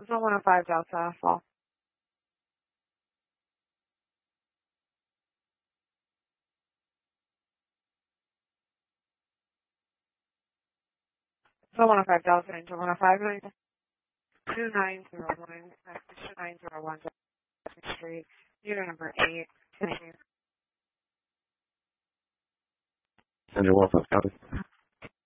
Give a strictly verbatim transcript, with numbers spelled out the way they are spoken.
Zone one oh five Delta, fall. Zone one oh five Delta, Angel one oh five nine two nine zero one, two nine zero one Jackson Street, unit number eight. Thank you. Angel one oh five, copy.